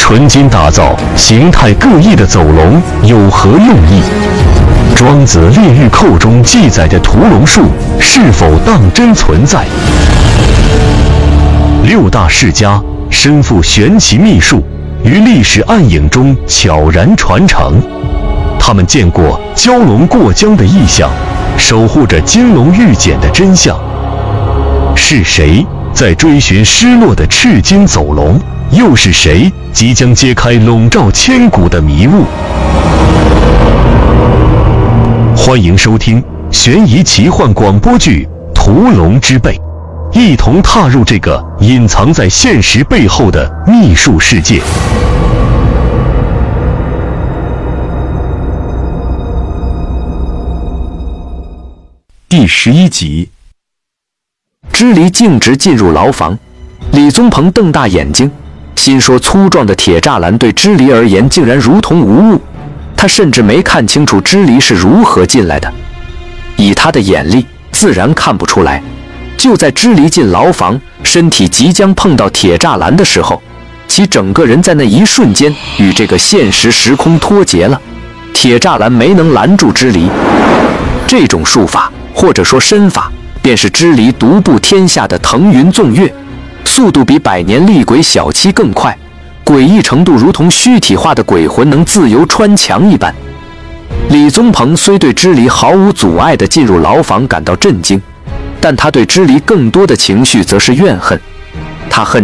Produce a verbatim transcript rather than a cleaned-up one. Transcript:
纯金打造形态各异的走龙有何用意？庄子《列日寇》中记载的屠龙术是否当真存在？六大世家身负玄奇秘术，于历史暗影中悄然传承。他们见过蛟龙过江的异象，守护着金龙玉简的真相。是谁在追寻失落的赤金走龙？又是谁即将揭开笼罩千古的迷雾？欢迎收听悬疑奇幻广播剧《屠龙之辈》，一同踏入这个隐藏在现实背后的秘术世界。 第十一集，支离径直进入牢房，李宗鹏瞪大眼睛，心说粗壮的铁栅栏对支离而言竟然如同无物，他甚至没看清楚支离是如何进来的，以他的眼力自然看不出来。就在支离进牢房，身体即将碰到铁栅栏的时候，其整个人在那一瞬间与这个现实时空脱节了，铁栅栏没能拦住支离。这种术法或者说身法，便是支离独步天下的腾云纵跃，速度比百年厉鬼小七更快，诡异程度如同虚体化的鬼魂能自由穿墙一般。李宗鹏虽对支离毫无阻碍地进入牢房感到震惊，但他对支离更多的情绪则是怨恨，他恨